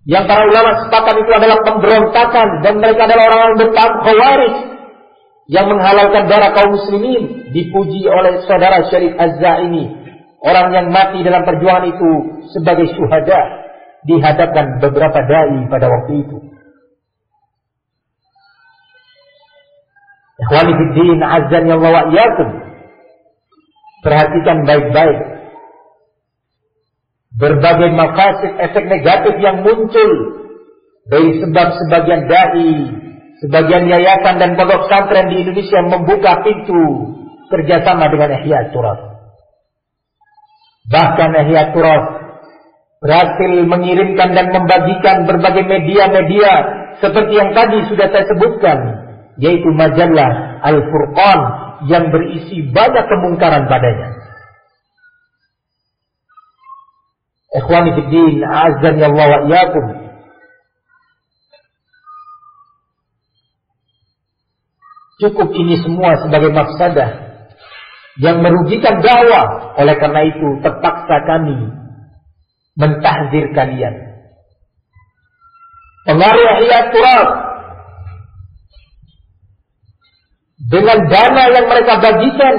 yang para ulama sepakat itu adalah pemberontakan, dan mereka adalah orang-orang berpaham Khawarij yang menghalalkan darah kaum muslimin, dipuji oleh saudara Syarif Az-Zaimi, orang yang mati dalam perjuangan itu sebagai syuhada di hadapan beberapa dai pada waktu itu. Ikhwani fiddin, azzani Allah wa iyyakum. Perhatikan baik-baik berbagai mafasid, efek negatif yang muncul dari sebab sebagian dai, sebagian yayasan dan pondok pesantren di Indonesia membuka pintu kerjasama dengan Ihya Turath. Bahkan Ihya Turath berhasil mengirimkan dan membagikan berbagai media-media seperti yang tadi sudah saya sebutkan, yaitu majalah Al-Furqan yang berisi banyak kemungkaran padanya. Ikhwani fiddin, a'azzani Allah wa iyyakum. Cukup ini semua sebagai mafsadah yang merugikan dakwah. Oleh karena itu terpaksa kami mentahzir kalian. Pengaruh Ihya Turath dengan dana yang mereka bagikan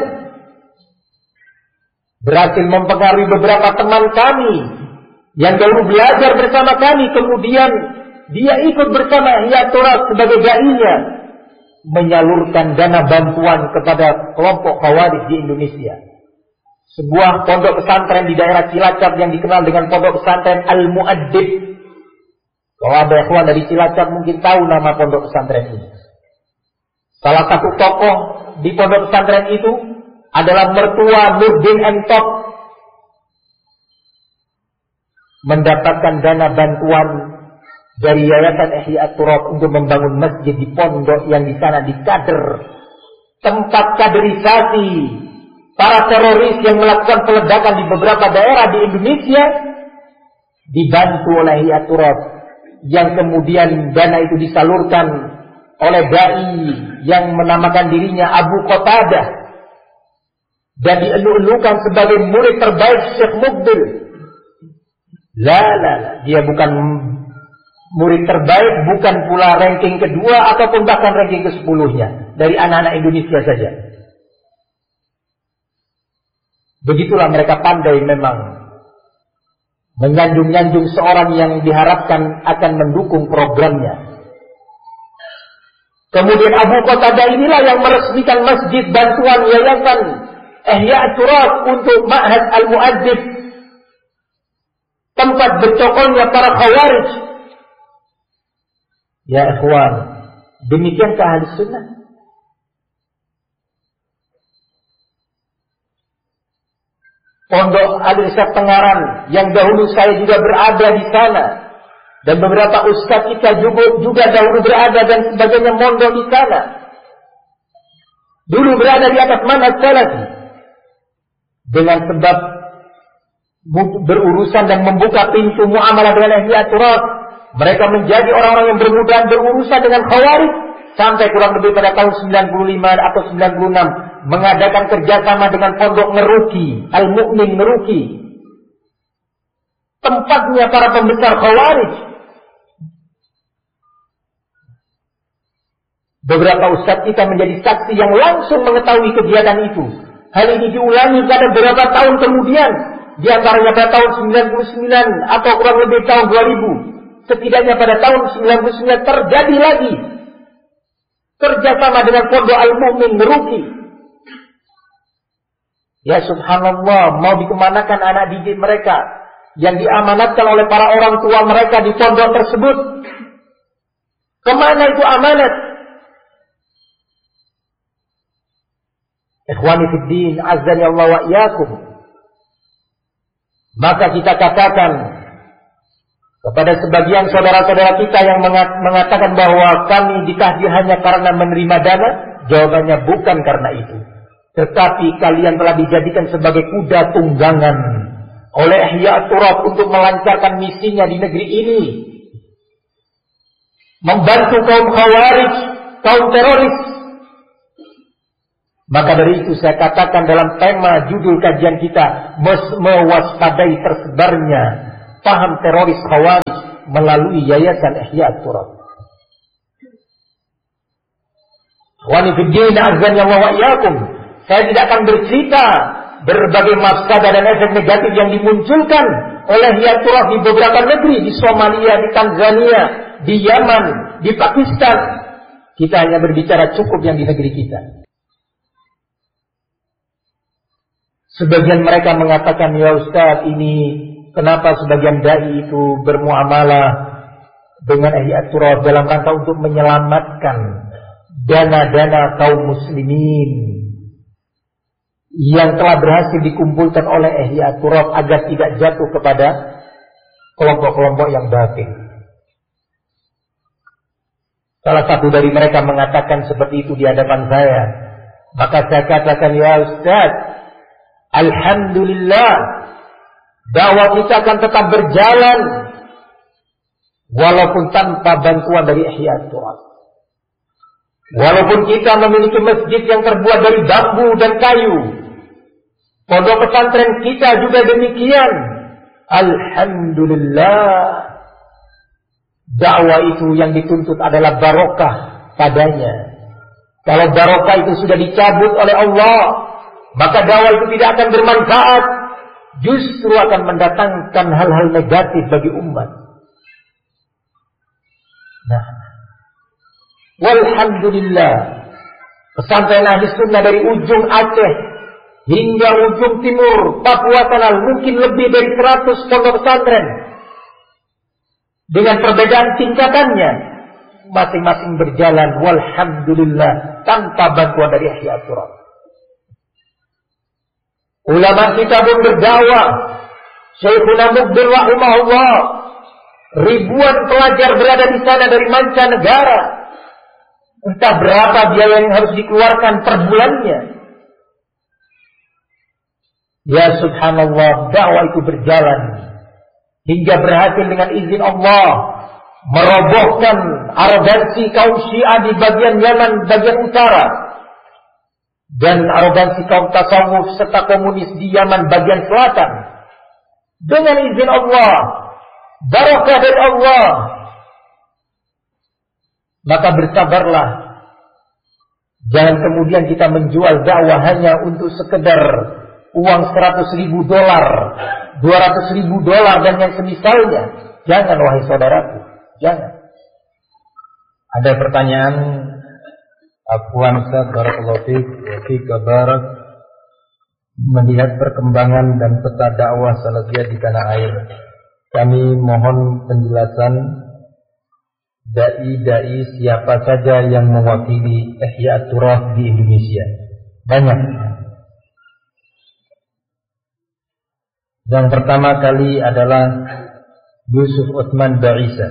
berhasil mempengaruhi beberapa teman kami yang dahulu belajar bersama kami, kemudian dia ikut bersama Ihya Turath sebagai dai-nya, menyalurkan dana bantuan kepada kelompok Khawarij di Indonesia. Sebuah pondok pesantren di daerah Cilacap yang dikenal dengan pondok pesantren Al-Mu'addib. Kalau ada ikhwan dari Cilacap mungkin tahu nama pondok pesantren ini. Salah satu tokoh di pondok pesantren itu adalah mertua Nurdin Entop, mendapatkan dana bantuan dari Yayasan Ihya Turath untuk membangun masjid di pondok yang di sana dikader, tempat kaderisasi para teroris yang melakukan peledakan di beberapa daerah di Indonesia, dibantu oleh Ihya Turath, yang kemudian dana itu disalurkan oleh dai yang menamakan dirinya Abu Qatadah dan dielu-elukan sebagai murid terbaik Syekh Mukbil. Dia bukan murid terbaik, bukan pula ranking kedua ataupun bahkan ranking ke-10-nya dari anak-anak Indonesia saja. Begitulah mereka pandai memang menyanjung-nyanjung seorang yang diharapkan akan mendukung programnya. Kemudian Abu Qatadah inilah yang meresmikan masjid bantuan Yayasan Ihya Turath untuk Ma'had Al-Mu'addib, tempat bercokolnya para Khawarij. Ya ikhwan, demikiankah ahli sunnah? Pondok Al-Irsyad Tengaran yang dahulu saya juga berada di sana, dan beberapa ustaz kita juga dahulu berada dan sebagainya mondok di sana. Dulu berada di atas manhaj salafi. Dengan sebab berurusan dan membuka pintu muamalah dengan Ihya Turath, mereka menjadi orang-orang yang bermudahan berurusan dengan Khawarij sampai kurang lebih pada tahun 95 atau 96 mengadakan kerjasama dengan pondok Ngeruki, Al-Mu'min Ngeruki, tempatnya para pembesar Khawarij. Beberapa ustaz kita menjadi saksi yang langsung mengetahui kegiatan itu. Hal ini diulangi pada beberapa tahun kemudian, di antaranya pada tahun 99 atau kurang lebih tahun 2000. Setidaknya pada tahun 99 terjadi lagi kerjasama dengan pondok Al-Mu'min Ngeruki. Ya subhanallah, mau dikemanakan anak didik mereka yang diamanatkan oleh para orang tua mereka di pondok tersebut? Kemana itu amanat? Ikhwani fiddin, azzani Allah wa iyyakum. Maka kita katakan kepada sebagian saudara-saudara kita yang mengatakan bahwa kami ditahdir hanya karena menerima dana, jawabannya bukan karena itu. Tetapi kalian telah dijadikan sebagai kuda tunggangan oleh Ihya Turath untuk melancarkan misinya di negeri ini, membantu kaum Khawarij, kaum teroris. Maka dari itu saya katakan dalam tema judul kajian kita, mewaspadai tersebarnya paham teroris Khawarij melalui Yayasan Ihya Turab. Wani fiddin azan ya wa iyyakum. Saya tidak akan bercerita berbagai mafsadah dan efek negatif yang dimunculkan oleh Ihya Turab di beberapa negeri, di Somalia, di Tanzania, di Yaman, di Pakistan. Kita hanya berbicara cukup yang di negeri kita. Sebagian mereka mengatakan, ya Ustaz, ini kenapa sebagian dai itu bermuamalah dengan Ihya Turab dalam rangka untuk menyelamatkan dana-dana kaum muslimin yang telah berhasil dikumpulkan oleh Ihya Turab agar tidak jatuh kepada kelompok-kelompok yang batil. Salah satu dari mereka mengatakan seperti itu di hadapan saya. Maka saya katakan, ya Ustaz, alhamdulillah, dakwah kita akan tetap berjalan walaupun tanpa bantuan dari Ihya Turab. Walaupun kita memiliki masjid yang terbuat dari bambu dan kayu, pondok pesantren kita juga demikian. Alhamdulillah, dakwah itu yang dituntut adalah barokah padanya. Kalau barokah itu sudah dicabut oleh Allah, maka dakwah itu tidak akan bermanfaat, justru akan mendatangkan hal-hal negatif bagi umat. Nah, walhamdulillah, pesantren Ahli Sunnah dari ujung Aceh hingga ujung timur Papua sana mungkin lebih dari 100 pondok pesantren dengan perbedaan tingkatannya, masing-masing berjalan walhamdulillah tanpa bantuan dari Ihya Turab. Ulama kita pun berdakwah. Syekhuna Mukbil rahimahullah, ribuan pelajar berada di sana dari mancanegara. Entah berapa biaya yang harus dikeluarkan per bulannya. Ya subhanallah, dakwah itu berjalan hingga berhasil dengan izin Allah merobohkan arogansi kaum Syiah di bagian Yaman bagian utara dan arogansi kaum tasawuf serta komunis di Yaman bagian selatan. Dengan izin Allah, barakah dari Allah. Maka bersabarlah. Jangan kemudian kita menjual dakwah hanya untuk sekedar uang $100,000, $200,000 dan yang semisalnya. Jangan, wahai saudaraku, jangan. Ada pertanyaan, Afwan Ustaz, barakallahu fiik, wa fiika barak, melihat perkembangan dan peta dakwah salafiyah di tanah air. Kami mohon penjelasan dai-dai siapa saja yang mewakili Ihya Turab di Indonesia. Banyak. Yang pertama kali adalah Yusuf Utsman Ba'isa,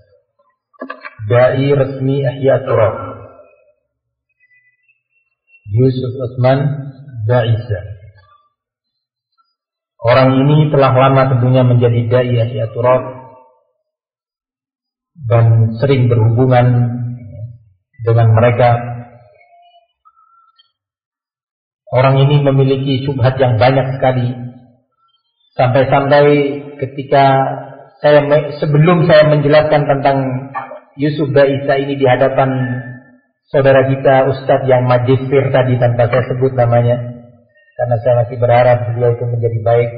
dai resmi Ihya Turab. Yusuf Utsman Ba'isa. Orang ini telah lama tentunya menjadi dai Ihya Turab dan sering berhubungan dengan mereka. Orang ini memiliki syubhat yang banyak sekali, sampai-sampai ketika sebelum saya menjelaskan tentang Yusuf Ba'isa ini di hadapan saudara kita Ustadz yang magister tadi tanpa saya sebut namanya, karena saya masih berharap beliau itu menjadi baik.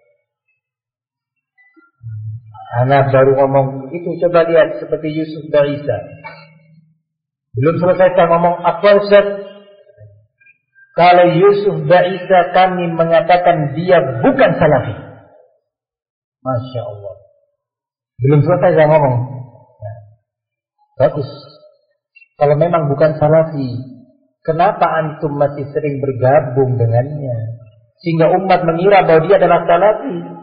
Anak baru ngomong itu, coba lihat seperti Yusuf Ba'isa. Belum selesai saya ngomong apa Ustaz? Kalau Yusuf Ba'isa kami mengatakan dia bukan salafi. Masya Allah. Belum selesai saya ngomong. Nah, bagus. Kalau memang bukan salafi, kenapa antum masih sering bergabung dengannya sehingga umat mengira bahwa dia adalah salafi?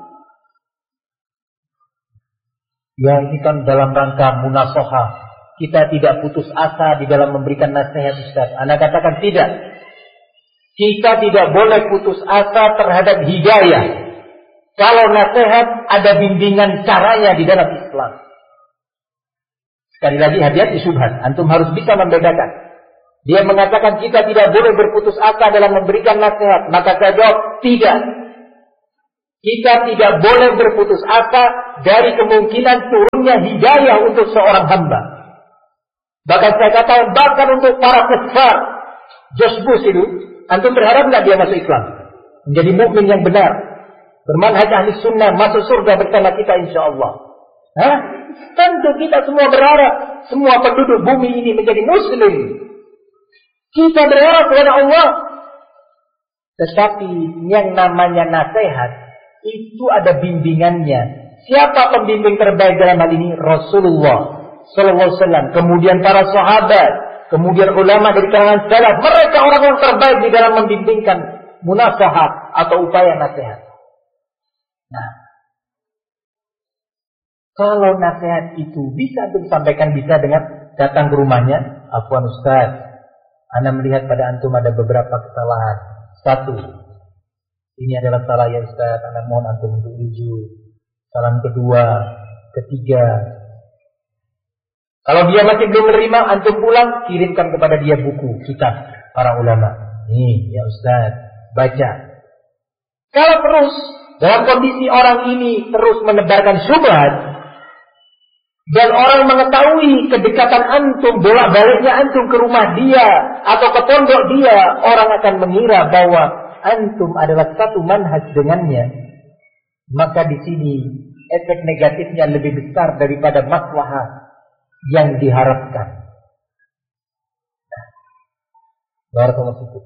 Ya, ini kan dalam rangka munasohah. Kita tidak putus asa di dalam memberikan nasihat Ustaz. Anda katakan tidak. Kita tidak boleh putus asa terhadap hidayah kalau nasihat ada bimbingan caranya di dalam Islam. Sekali lagi, hati-hati syubhat. Antum harus bisa membedakan. Dia mengatakan kita tidak boleh berputus asa dalam memberikan nasihat. Maka saya jawab tidak. Kita tidak boleh berputus asa dari kemungkinan turunnya hidayah untuk seorang hamba. Bahkan saya katakan, bahkan untuk para kufar, George Bush itu, antum berharap nggak dia masuk Islam, menjadi mukmin yang benar, bermanhaj ahli sunnah, masuk surga bersama kita insya Allah. Hah? Tentu kita semua berharap semua penduduk bumi ini menjadi muslim. Kita berharap kepada Allah. Tetapi yang namanya nasihat itu ada bimbingannya. Siapa pembimbing terbaik dalam hal ini? Rasulullah sallallahu alaihi wasallam, kemudian para sahabat, kemudian ulama dari kalangan salaf. Mereka orang-orang terbaik di dalam membimbingkan munasahat atau upaya nasihat. Nah, kalau nasihat itu bisa disampaikan bisa dengan datang ke rumahnya, afwan Ustaz, ana melihat pada antum ada beberapa kesalahan. Satu, ini adalah salah ya Ustaz, ana mohon antum untuk rujuk. Salam kedua, ketiga. Kalau dia masih belum menerima, antum pulang, kirimkan kepada dia buku, kitab para ulama. Nih ya Ustaz, baca. Kalau terus dalam kondisi orang ini terus menebarkan syubhat, dan orang mengetahui kedekatan antum, bolak-baliknya antum ke rumah dia atau ke pondok dia, orang akan mengira bahwa antum adalah satu manhaj dengannya. Maka di sini efek negatifnya lebih besar daripada maslahat yang diharapkan. Barakallahu fikum.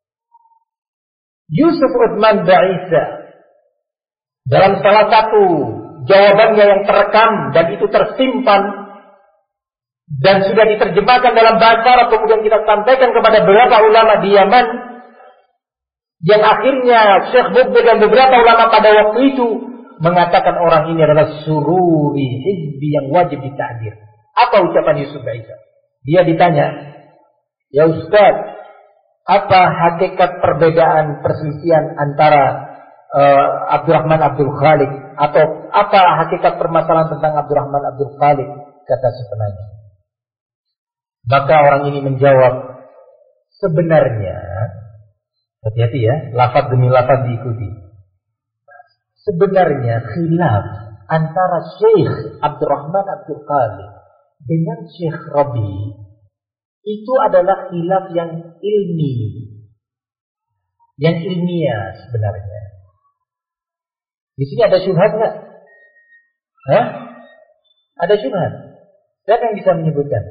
Yusuf Utsman Ba'isa dalam salah satu jawabannya yang terekam dan itu tersimpan dan sudah diterjemahkan dalam bahasa Arab, kemudian kita sampaikan kepada beberapa ulama di Yaman, yang akhirnya Syekh Mubin dan beberapa ulama pada waktu itu mengatakan orang ini adalah sururi hizbi yang wajib ditahdir. Apa ucapan Yusuf Ba'isa? Dia ditanya, ya Ustaz, apa hakikat perbedaan perselisihan antara Abdurrahman Abdul Khaliq, atau apa hakikat permasalahan tentang Abdurrahman Abdul Khaliq, kata si penanya. Maka orang ini menjawab, sebenarnya, hati-hati ya, lafaz demi lafaz diikuti. Sebenarnya khilaf antara Syekh Abdurrahman Abdul Khaliq dengan Syekh Rabi itu adalah khilaf yang ilmi, yang ilmiah sebenarnya. Di sini ada syubhat nggak? Hah? Ada syubhat? Siapa yang bisa menyebutkan?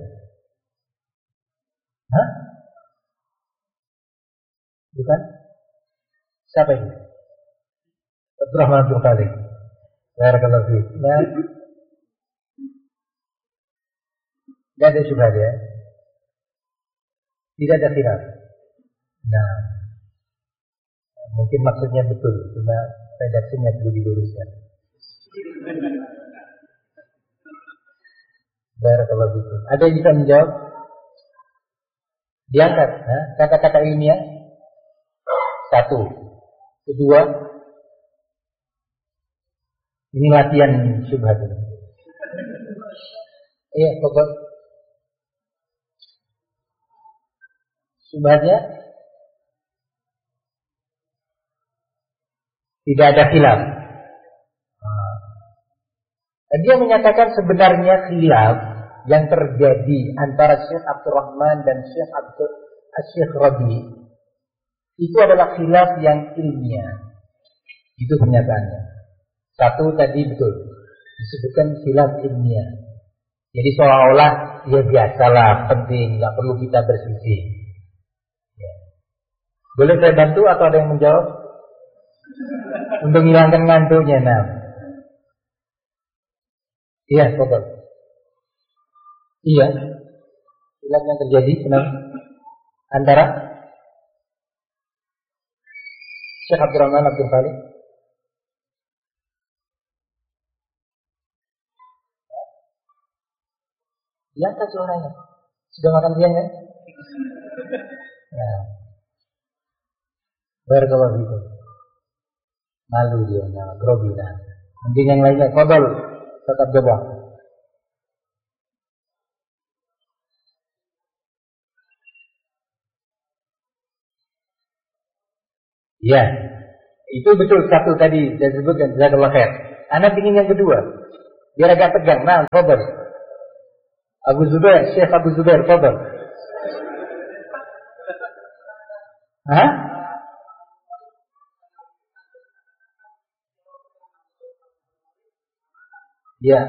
Hah? Bukan? Siapa ini? Abdurrahman Abdul Khaliq. Barakallahu fiik. Nah, tidak ada syubhat ya? Tidak ada khilaf. Nah, mungkin maksudnya betul, cuma redaksinya perlu diluruskan. Barakallahu fiik. Ada yang bisa menjawab? Diangkat, kata-kata ilmiah. Satu. Kedua, ini latihan syubhat ini. Iya, pokok. Syubhatnya tidak ada khilaf. Dia menyatakan sebenarnya khilaf yang terjadi antara Syekh Abdurrahman dan Syekh Rabi itu adalah khilaf yang ilmiah. Itu pernyataannya. Satu tadi betul disebutkan khilaf ilmiah. Jadi seolah-olah ya biasalah, penting, nggak perlu kita bersisi. Ya. Boleh saya bantu atau ada yang menjawab? Untuk menghilangkan ngantuknya, nah. Iya, pokok. Iya. Khilaf yang terjadi antara Syekh Abdurrahman Abdul Khaliq. Diangkat suaranya. Sudah makan siang ya? Nah. Barakallahu fikum. Malu dia, nah, grogi nah. Mungkin yang lainnya, fadhal, tetap coba. Ya, Itu betul satu tadi saya sebutkan, jazakallahu khair. Ana ingin yang kedua. Biar agak tegang. Nah, fadhal. Abu Zubair, Syekh Abu Zubair, fadhal. Hah? Ya.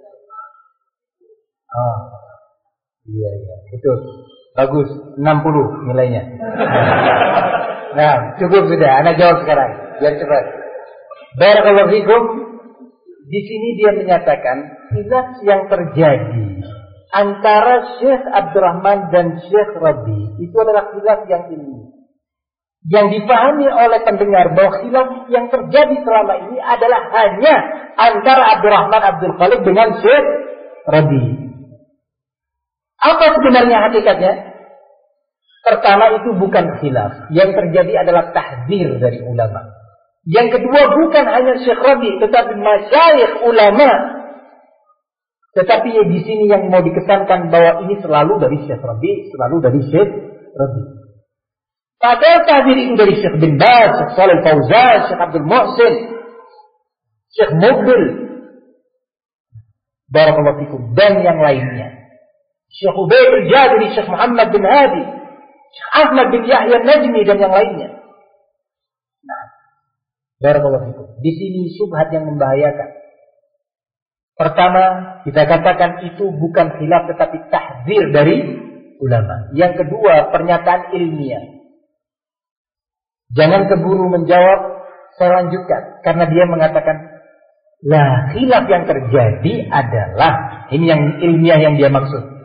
Oh. Iya, betul. Bagus, 60 nilainya. Nah, cukup sudah. Ana jawab sekarang. Biar cepat. Barakallahu fikum. Di sini dia menyatakan khilaf yang terjadi antara Syekh Abdurrahman dan Syekh Rabi itu adalah khilaf yang ilmiah. Yang dipahami oleh pendengar bahwa khilaf yang terjadi selama ini adalah hanya antara Abdurrahman Abdul Khaliq dengan Syekh Rabi. Apa sebenarnya hakikatnya? Pertama, itu bukan khilaf. Yang terjadi adalah tahdzir dari ulama. Yang kedua, bukan hanya Syekh Rabi, tetapi masyayikh ulama. Tetapi di sini yang mau dikesankan bahwa ini selalu dari Syekh Rabi, selalu dari Syekh Rabi. Padahal tahdzir itu dari Syekh bin Baz, Syekh Shalih Fauzan, Syekh Abdul Muhsin, Syekh Mubil, barakallahu fikum, dan yang lainnya. Syekh Ubaid al-Jabiri, Syekh Muhammad bin Hadi, Syekh Ahmad bin Yahya Najmi, dan yang lainnya. Nah, barakallahu fikum. Di sini syubhat yang membahayakan. Pertama, kita katakan itu bukan khilaf tetapi tahdzir dari ulama. Yang kedua, pernyataan ilmiah. Jangan keburu menjawab, saya lanjutkan. Karena dia mengatakan, lah khilaf yang terjadi adalah, ini yang ilmiah yang dia maksud.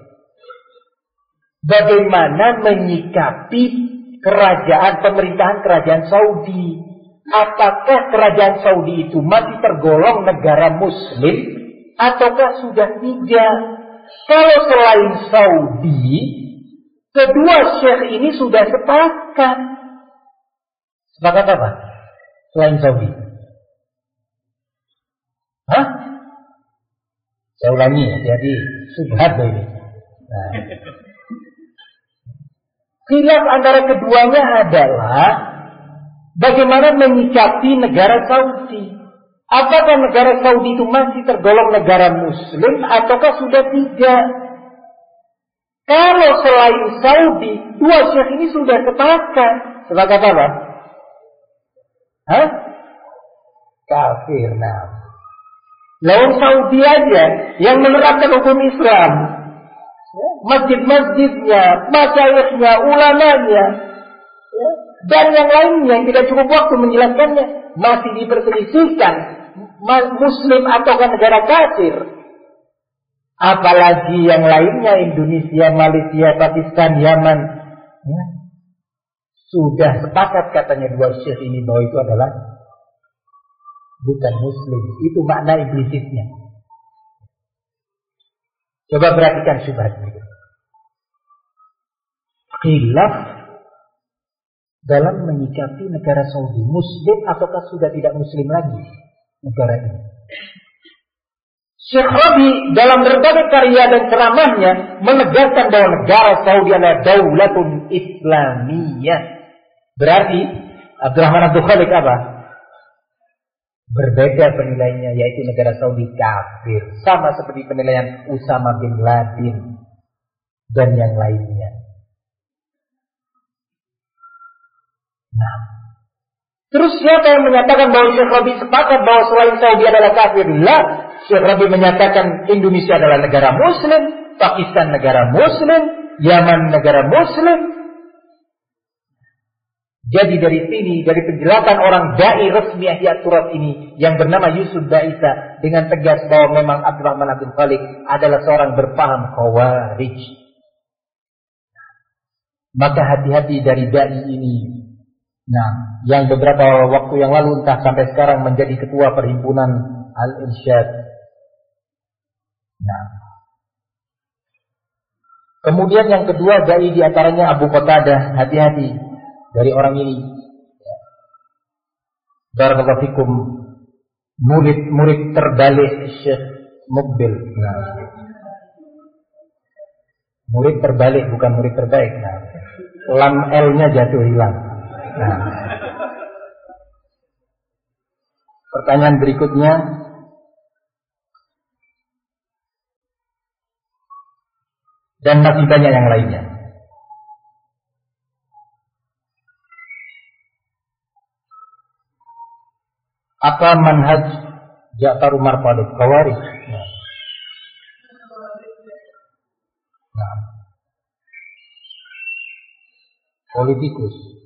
Bagaimana menyikapi pemerintahan kerajaan Saudi? Apakah kerajaan Saudi itu masih tergolong negara muslim ataukah sudah tidak? Kalau selain Saudi, kedua syekh ini sudah sepakat. Sepakat apa? Selain Saudi. Hah? Saya ulangi ya, jadi subhat ini. Nah. Khilaf antara keduanya adalah bagaimana menyikapi negara Saudi. Apakah negara Saudi itu masih tergolong negara muslim ataukah sudah tidak? Kalau selain Saudi, dua syekh ini sudah sepakat. Sepakat apa? Hah? Kafir. Nah, lawan Saudi aja yang menerapkan hukum Islam. Masjid-masjidnya, masyayikhnya, ulamanya, ya, dan yang lainnya yang tidak cukup waktu menjelaskannya, masih diperselisihkan muslim ataukah negara kafir. Apalagi yang lainnya, Indonesia, Malaysia, Pakistan, Yaman, ya, sudah sepakat katanya dua syekh ini bahwa itu adalah bukan muslim. Itu makna implisitnya. Coba perhatikan syubhat itu. Khilaf dalam menyikapi negara Saudi, muslim ataukah sudah tidak muslim lagi negara ini. Syekh Rabi dalam berbagai karya dan ceramahnya menegaskan bahwa negara Saudi adalah daulatun Islamiyah. Berarti Abdurrahman Abdul Khaliq apa? Berbeda penilaiannya, yaitu negara Saudi kafir, sama seperti penilaian Usama bin Laden dan yang lainnya. Nah, terus siapa yang menyatakan bahwa Syekh Rabi sepakat bahwa selain Saudi adalah kafir? Lah, Syekh Rabi menyatakan Indonesia adalah negara Muslim, Pakistan negara Muslim, Yaman negara Muslim. Jadi dari sini, dari penjelasan orang dai resmi Ihya Turas ini yang bernama Yusuf Daisa dengan tegas bahwa memang Abdurrahman Abdul Khaliq adalah seorang berpaham Khawarij. Maka hati-hati dari dai ini. Nah, yang beberapa waktu yang lalu entah sampai sekarang menjadi ketua perhimpunan Al-Irsyad. Nah, kemudian yang kedua dai diantaranya Abu Qatadah, hati-hati dari orang ini. Barakallahu fikum, murid terbalik Syekh Mubil. Nah, murid terbalik bukan murid terbaik. Nah, lam L-nya jatuh hilang. Nah, Pertanyaan berikutnya, dan masih banyak yang lainnya. Apa manhaj Ja'far Umar pada Khawarij? Nah. Politikus.